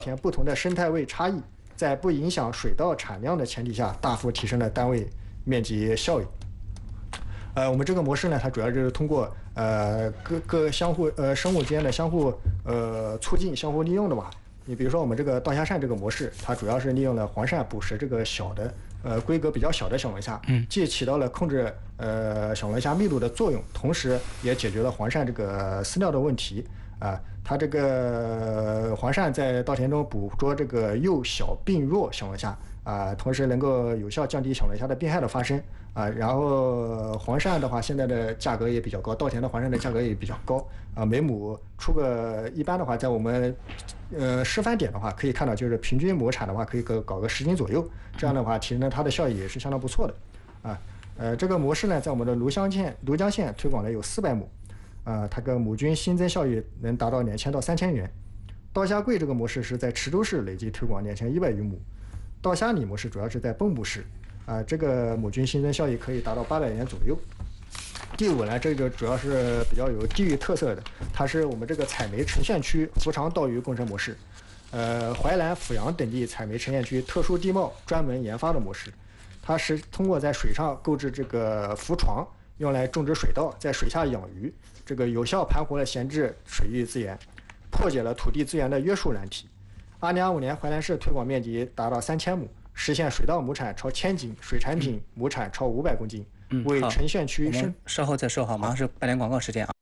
田不同的生态位差异，在不影响水稻产量的前提下，大幅提升了单位面积效益。我们这个模式呢，它主要就是通过各相互生物之间的相互促进、相互利用的吧。你比如说我们这个稻虾鳝这个模式，它主要是利用了黄鳝捕食这个小的规格比较小的小龙虾，既起到了控制小龙虾密度的作用，同时也解决了黄鳝这个饲料的问题啊。它这个黄鳝在稻田中捕捉这个幼小病弱小龙虾啊，同时能够有效降低小龙虾的病害的发生啊。然后黄鳝的话，现在的价格也比较高，稻田的黄鳝的价格也比较高啊，每亩出个一般的话，在我们示范点的话，可以看到就是平均亩产的话，可以搞个10斤左右，这样的话，其实呢它的效益也是相当不错的啊。这个模式呢，在我们的庐江县推广了有400亩。它个亩均新增效益能达到2000到3000元。稻虾桂这个模式是在池州市累计推广2100余亩。稻虾米模式主要是在蚌埠市，这个亩均新增效益可以达到800元左右。第5呢，这个主要是比较有地域特色的，它是我们这个采煤沉县区福长稻鱼共生模式，淮南、阜阳等地采煤沉县区特殊地貌专门研发的模式。它是通过在水上购置这个浮床，用来种植水稻，在水下养鱼，这个有效盘活了闲置水域资源，破解了土地资源的约束难题。2025年，淮南市推广面积达到3000亩，实现水稻亩产超1000斤，水产品亩产超500公斤，为沉县区我们稍后再说好，马上是8点广告时间啊。